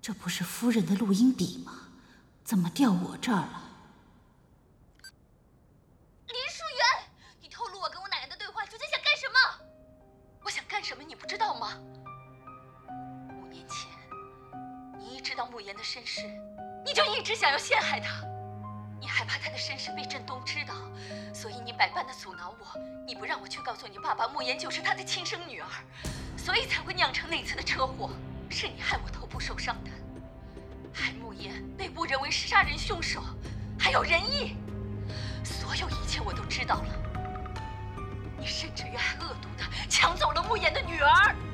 这不是夫人的录音笔吗？怎么调我这儿了？ 林淑媛，你透露我跟我奶奶的对话，究竟想干什么？我想干什么，你不知道吗？5年前，你一知道慕言的身世，你就一直想要陷害他。你害怕他的身世被振东知道，所以你百般的阻挠我，你不让我去告诉你爸爸慕言就是他的亲生女儿，所以才会酿成那次的车祸。是你害我头部受伤的，害慕言被误认为是杀人凶手，还有仁义。所有一切我都知道了。你甚至于还恶毒地抢走了慕言的女儿。